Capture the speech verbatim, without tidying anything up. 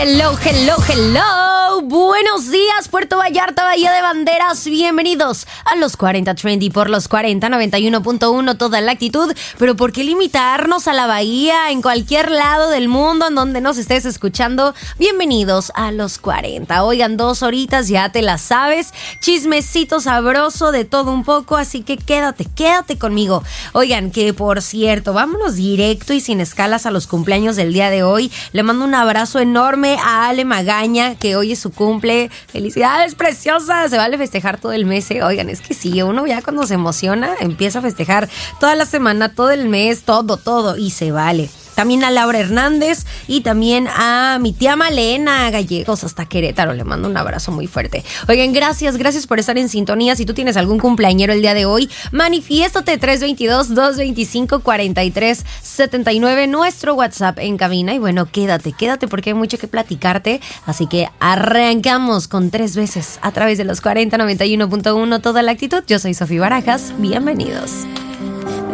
Hello, hello, hello. Buenos días, Puerto Vallarta, Bahía de Banderas. Bienvenidos a los cuarenta Trendy por los cuarenta, noventa y uno punto uno, toda la actitud. Pero ¿por qué limitarnos a la bahía? En cualquier lado del mundo en donde nos estés escuchando, bienvenidos a los cuarenta. Oigan, dos horitas, ya te las sabes. Chismecito sabroso de todo un poco, así que quédate, quédate conmigo. Oigan, que por cierto, vámonos directo y sin escalas a los cumpleaños del día de hoy. Le mando un abrazo enorme a Ale Magaña, que hoy es su cumple. Felicidades, preciosa. Se vale festejar todo el mes, ¿eh? Oigan, es que sí, uno ya cuando se emociona empieza a festejar toda la semana, todo el mes, todo, todo, y se vale. También a Laura Hernández y también a mi tía Malena Gallegos hasta Querétaro. Le mando un abrazo muy fuerte. Oigan, gracias, gracias por estar en sintonía. Si tú tienes algún cumpleañero el día de hoy, manifiéstate tres dos dos, dos dos cinco, cuatro tres siete nueve, nuestro WhatsApp en cabina. Y bueno, quédate, quédate porque hay mucho que platicarte. Así que arrancamos con tres veces a través de los cuarenta, noventa y uno punto uno, toda la actitud. Yo soy Sofía Barajas. Bienvenidos.